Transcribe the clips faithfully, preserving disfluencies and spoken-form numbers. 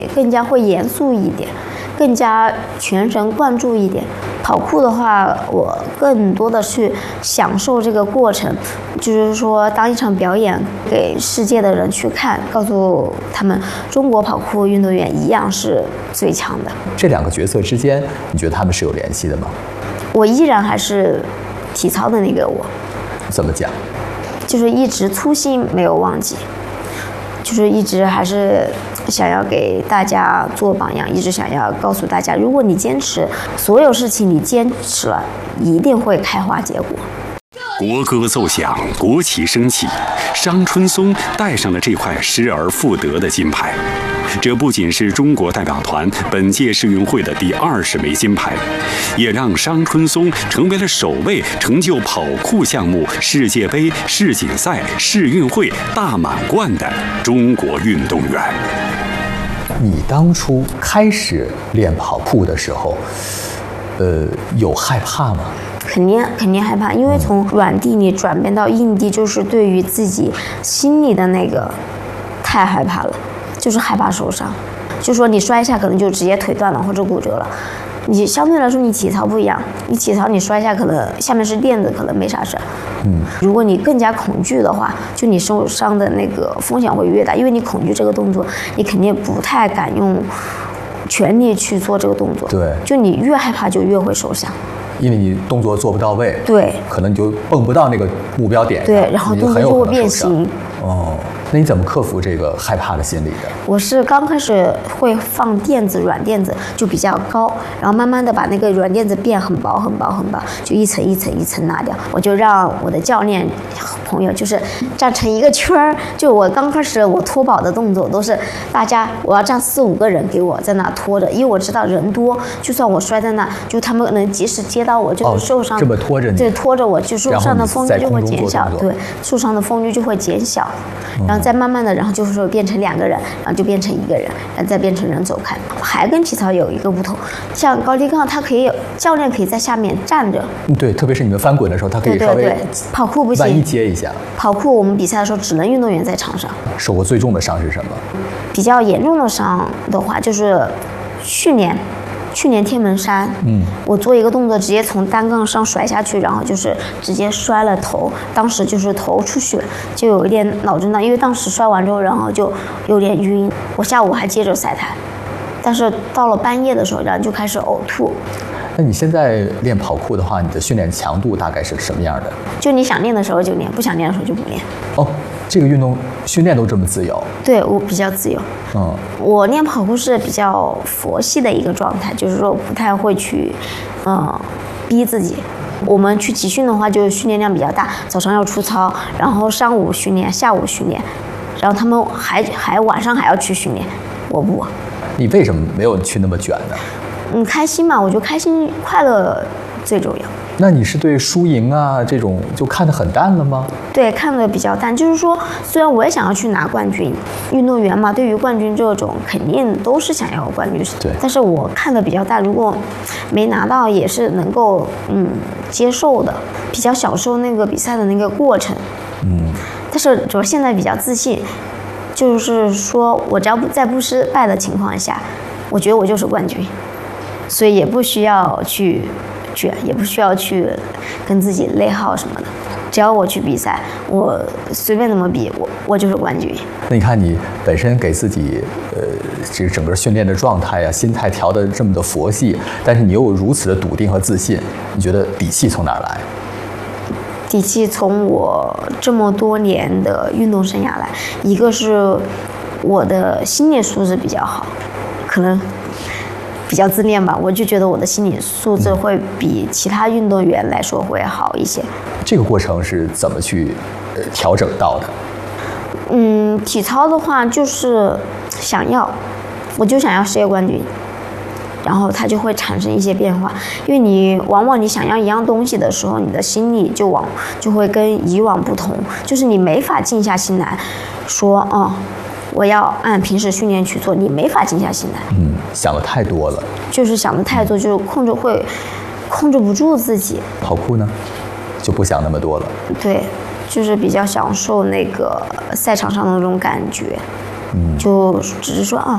更加会严肃一点，更加全神贯注一点。跑酷的话，我更多的去享受这个过程，就是说当一场表演给世界的人去看，告诉他们中国跑酷运动员一样是最强的。 这两个角色之间，你觉得他们是有联系的吗？ 我依然还是体操的那个我。 怎么讲？ 就是一直初心没有忘记，就是一直还是想要给大家做榜样，一直想要告诉大家，如果你坚持，所有事情你坚持了，一定会开花结果。 国歌奏响，国旗升起，商春松带上了这块失而复得的金牌。这不仅是中国代表团本届世运会的第二十枚金牌，也让商春松成为了首位成就跑酷项目世界杯、世锦赛、世运会大满贯的中国运动员。 你当初开始练跑酷的时候，呃，有害怕吗？ 肯定肯定害怕，因为从软地你转变到硬地，就是对于自己心里的那个太害怕了，就是害怕受伤。就说你摔一下可能就直接腿断了或者骨折了，你相对来说你体操不一样，你体操你摔一下可能下面是垫子，可能没啥事。嗯，如果你更加恐惧的话，就你受伤的那个风险会越大，因为你恐惧这个动作，你肯定不太敢用全力去做这个动作。 对， 就你越害怕就越会受伤。 因为你动作做不到位， 对， 可能你就蹦不到那个目标点上， 对，然后动作就会变形。 哦，那你怎么克服这个害怕的心理的？ 我是刚开始会放垫子，软垫子就比较高，然后慢慢的把那个软垫子变很薄很薄很薄，就一层一层一层拿掉。我就让我的教练朋友就是站成一个圈儿，就我刚开始我拖保的动作都是大家我要站四五个人给我在那拖着，因为我知道人多，就算我摔在那，就他们能及时接到我，就是受伤、 哦、这么拖着你， 对，拖着我，就受伤的风率就会减小，对，受伤的风率就会减小，然后再慢慢的，然后就是说变成两个人，然后就变成一个人，然后再变成人走开。还跟体操有一个不同，像高低杠，它可以教练可以在下面站着， 对，特别是你们翻滚的时候，它可以稍微对对对，跑酷不行， 万一接一下。 跑酷我们比赛的时候只能运动员在场上。 受过最重的伤是什么？ 比较严重的伤的话，就是去年。去年天门山，嗯，我做一个动作，直接从单杠上甩下去，然后就是直接摔了头，当时就是头出血，就有一点脑震荡，因为当时摔完之后，然后就有点晕。我下午还接着赛台，但是到了半夜的时候，然后就开始呕吐。 那你现在练跑酷的话，你的训练强度大概是什么样的？ 就你想练的时候就练，不想练的时候就不练。 哦，这个运动训练都这么自由？ 对，我比较自由。 嗯， 我练跑酷是比较佛系的一个状态，就是说不太会去，嗯，逼自己。我们去集训的话，就训练量比较大，早上要出操，然后上午训练，下午训练，然后他们还还晚上还要去训练，我不。 你为什么没有去那么卷呢？ 嗯，开心嘛，我觉得开心快乐最重要。 那你是对输赢啊这种就看得很淡了吗？ 对，看得比较淡。就是说，虽然我也想要去拿冠军，运动员嘛，对于冠军这种肯定都是想要冠军。 对。 但是我看得比较淡，如果没拿到也是能够嗯接受的，比较享受那个比赛的那个过程。嗯。但是主要现在比较自信，就是说我只要不在不失败的情况下，我觉得我就是冠军。所以也不需要去卷，也不需要去跟自己内耗什么的。只要我去比赛，我随便怎么比，我我就是冠军。 那你看你本身给自己呃这个整个训练的状态啊、心态调得这么的佛系，但是你又有如此的笃定和自信，你觉得底气从哪儿来？ 底气从我这么多年的运动生涯来，一个是我的心理素质比较好，可能比较自恋吧，我就觉得我的心理素质会比其他运动员来说会好一些。 这个过程是怎么去呃调整到的？ 嗯，体操的话就是想要，我就想要世界冠军，然后它就会产生一些变化。因为你往往你想要一样东西的时候，你的心理就往就会跟以往不同，就是你没法静下心来说，哦。我要按平时训练去做，你没法静下心来。 嗯，想的太多了。 就是想的太多，就是控制会控制不住自己。 跑酷呢，就不想那么多了。 对，就是比较享受那个赛场上的那种感觉。嗯，就只是说啊，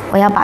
我要把